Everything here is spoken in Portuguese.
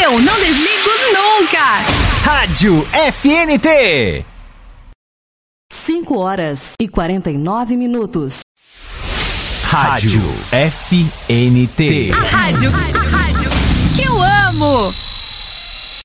Eu não desligo nunca. Rádio FNT. 5h49. Rádio FNT. A rádio que eu amo.